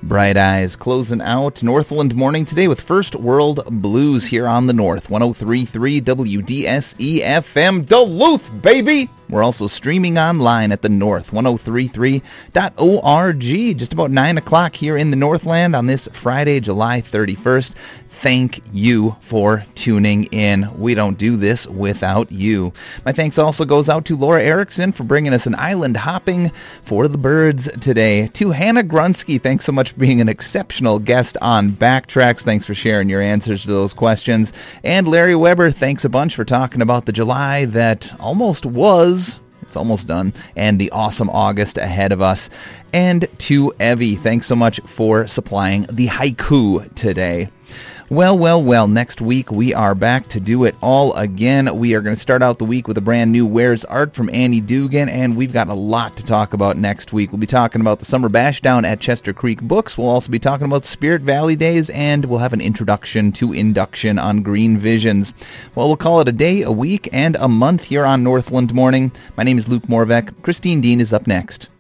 Bright Eyes closing out Northland Morning today with First World Blues here on the North. 103.3 WDSE FM Duluth, baby! We're also streaming online at the North, 1033.org. Just about 9 o'clock here in the Northland on this Friday, July 31st. Thank you for tuning in. We don't do this without you. My thanks also goes out to Laura Erickson for bringing us an island hopping for the birds today. To Hannah Grunsky, thanks so much for being an exceptional guest on Backtracks. Thanks for sharing your answers to those questions. And Larry Weber, thanks a bunch for talking about the July that almost was. It's almost done, and the awesome August ahead of us. And to Evie, thanks so much for supplying the haiku today. Well, next week we are back to do it all again. We are going to start out the week with a brand new Where's Art from Annie Dugan, and we've got a lot to talk about next week. We'll be talking about the Summer Bashdown at Chester Creek Books. We'll also be talking about Spirit Valley Days, and we'll have an introduction to induction on Green Visions. Well, we'll call it a day, a week, and a month here on Northland Morning. My name is Luke Morvek. Christine Dean is up next.